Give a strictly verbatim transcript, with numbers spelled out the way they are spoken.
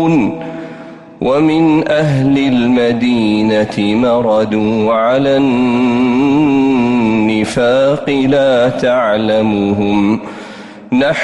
ومن أهل المدينة مردوا على النفاق لا تعلمهم نحن